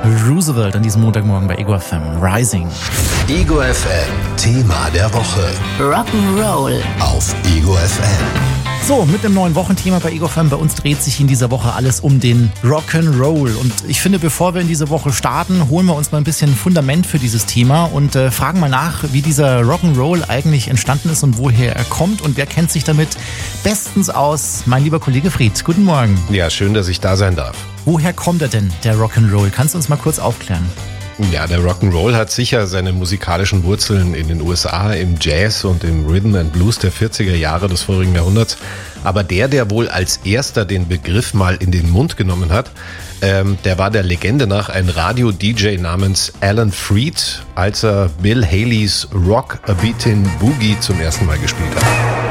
Roosevelt an diesem Montagmorgen bei Ego FM. Rising. Ego FM, Thema der Woche. Rock'n'Roll. Auf Ego FM. So, mit einem neuen Wochenthema bei Ego FM. Bei uns dreht sich in dieser Woche alles um den Rock'n'Roll. Und ich finde, bevor wir in diese Woche starten, holen wir uns mal ein bisschen Fundament für dieses Thema und fragen mal nach, wie dieser Rock'n'Roll eigentlich entstanden ist und woher er kommt und wer kennt sich damit bestens aus. Mein lieber Kollege Fried, guten Morgen. Ja, schön, dass ich da sein darf. Woher kommt er denn, der Rock'n'Roll? Kannst du uns mal kurz aufklären? Ja, der Rock'n'Roll hat sicher seine musikalischen Wurzeln in den USA, im Jazz und im Rhythm and Blues der 40er Jahre des vorigen Jahrhunderts. Aber der wohl als erster den Begriff mal in den Mund genommen hat, der war der Legende nach ein Radio-DJ namens Alan Freed, als er Bill Haleys Rock A Beatin' Boogie zum ersten Mal gespielt hat.